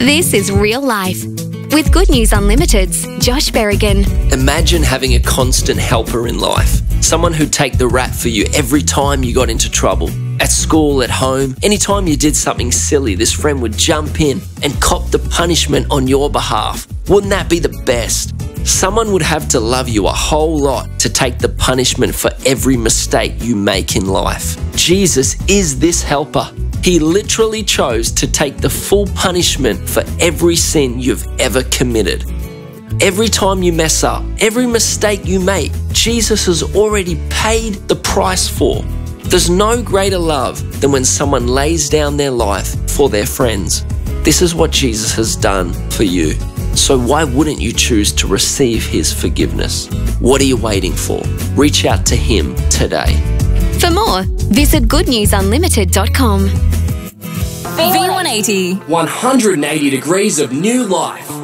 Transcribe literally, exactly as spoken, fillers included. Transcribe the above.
This is Real Life with Good News Unlimited's Josh Berrigan. Imagine having a constant helper in life. Someone who'd take the rap for you every time you got into trouble. At school, at home, anytime you did something silly, this friend would jump in and cop the punishment on your behalf. Wouldn't that be the best? Someone would have to love you a whole lot to take the punishment for every mistake you make in life. Jesus is this helper. He literally chose to take the full punishment for every sin you've ever committed. Every time you mess up, every mistake you make, Jesus has already paid the price for. There's no greater love than when someone lays down their life for their friends. This is what Jesus has done for you. So why wouldn't you choose to receive his forgiveness? What are you waiting for? Reach out to him today. For more, visit good news unlimited dot com. V one eighty. one hundred eighty degrees of new life.